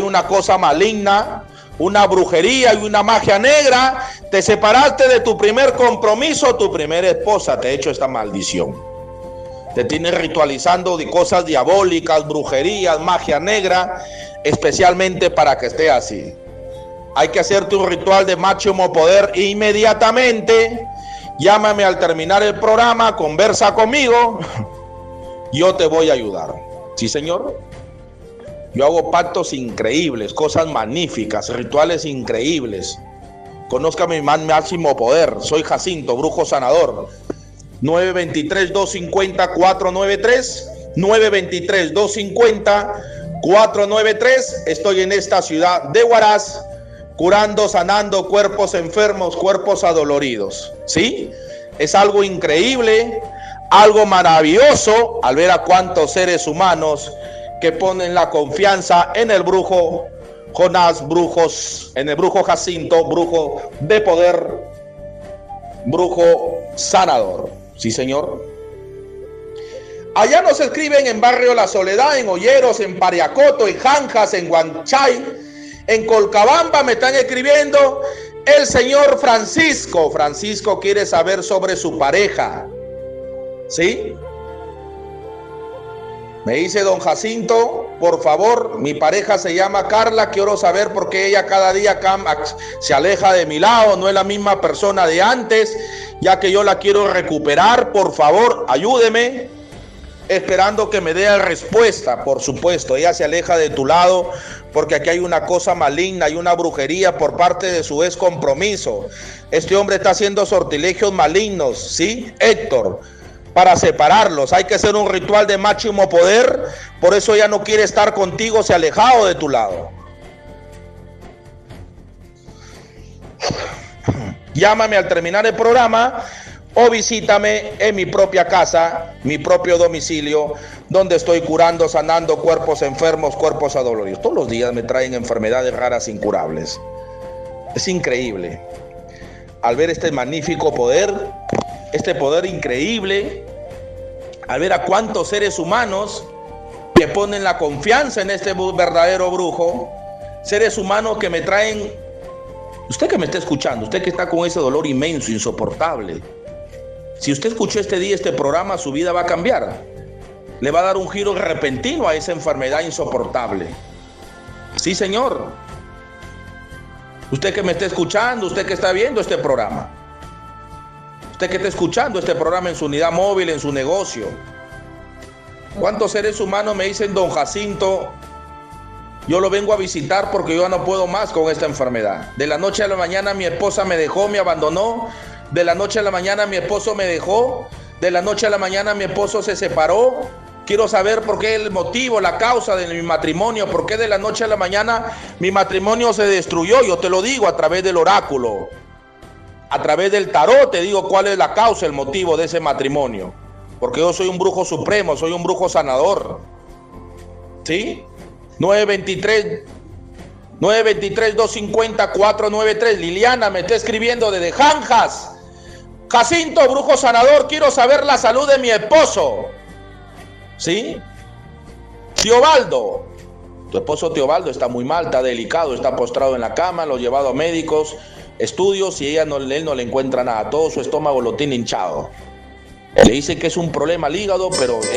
una cosa maligna, una brujería y una magia negra. Te separaste de tu primer compromiso, tu primera esposa te ha hecho esta maldición. Te tiene ritualizando de cosas diabólicas, brujerías, magia negra, especialmente para que esté así. Hay que hacerte un ritual de máximo poder inmediatamente. Llámame al terminar el programa, conversa conmigo, yo te voy a ayudar. ¿Sí, señor? Yo hago pactos increíbles, cosas magníficas, rituales increíbles. Conozca mi máximo poder. Soy Jacinto, brujo sanador. 923-250-493. 923-250-493. Estoy en esta ciudad de Huaraz, curando, sanando cuerpos enfermos, cuerpos adoloridos. ¿Sí? Es algo increíble, algo maravilloso al ver a cuántos seres humanos que ponen la confianza en el brujo Jonás, en el brujo Jacinto, brujo de poder, brujo sanador. Sí, señor. Allá nos escriben en Barrio La Soledad, en Olleros, en Pariacoto, en Janjas, en Huanchay, en Colcabamba me están escribiendo el señor Francisco. Francisco quiere saber sobre su pareja. ¿Sí? Me dice don Jacinto, por favor, mi pareja se llama Carla, quiero saber por qué ella cada día se aleja de mi lado, no es la misma persona de antes, ya que yo la quiero recuperar, por favor, ayúdeme, esperando que me dé respuesta. Por supuesto, ella se aleja de tu lado porque aquí hay una cosa maligna y una brujería por parte de su ex compromiso. Este hombre está haciendo sortilegios malignos, ¿sí, Héctor? Para separarlos hay que hacer un ritual de máximo poder. Por eso ella no quiere estar contigo, se ha alejado de tu lado. Llámame al terminar el programa o visítame en mi propia casa, mi propio domicilio, donde estoy curando, sanando cuerpos enfermos, cuerpos adoloridos. Todos los días me traen enfermedades raras incurables. Es increíble. Al ver este magnífico poder, este poder increíble, al ver a cuántos seres humanos que ponen la confianza en este verdadero brujo, seres humanos que me traen, usted que me está escuchando, usted que está con ese dolor inmenso, insoportable, si usted escuchó este día este programa, su vida va a cambiar, le va a dar un giro repentino a esa enfermedad insoportable. Sí, señor. Usted que me está escuchando, usted que está viendo este programa, usted que está escuchando este programa en su unidad móvil, en su negocio. ¿Cuántos seres humanos me dicen, don Jacinto, yo lo vengo a visitar porque yo no puedo más con esta enfermedad? De la noche a la mañana mi esposa me dejó, me abandonó. De la noche a la mañana mi esposo me dejó. De la noche a la mañana mi esposo se separó. Quiero saber por qué el motivo, la causa de mi matrimonio, por qué de la noche a la mañana mi matrimonio se destruyó. Yo te lo digo a través del oráculo. A través del tarot te digo cuál es la causa, el motivo de ese matrimonio. Porque yo soy un brujo supremo, soy un brujo sanador. ¿Sí? 923-250-493. Liliana me está escribiendo desde Janjas. Jacinto, brujo sanador, quiero saber la salud de mi esposo. ¿Sí? Teobaldo. Tu esposo Teobaldo está muy mal, está delicado, está postrado en la cama, lo he llevado a médicos, estudios y él no le encuentra nada. Todo su estómago lo tiene hinchado. Le dicen que es un problema al hígado, pero